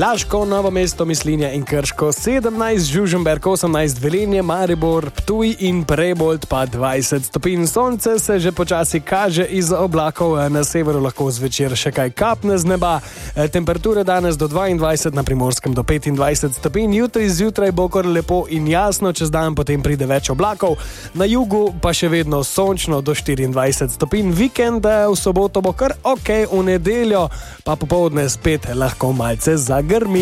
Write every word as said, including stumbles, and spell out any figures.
Laško, Novo mesto, Mislinja in Krško sedemnajst, Žužemberk osemnajst, Velenje, Maribor, Ptuj in Prebold pa dvajset stopinj. Sonce se že počasi kaže iz oblakov, na severu lahko zvečer še kaj kapne z neba. Temperature danes do dvaindvajset, na Primorskem do petindvajset stopinj, jutri zjutraj bo kar lepo in jasno, čez dan potem pride več oblakov, na jugu pa še vedno sončno do štiriindvajset stopinj. Vikend v soboto bo kar ok, v nedeljo pa popoldne spet lahko malce zagrmi.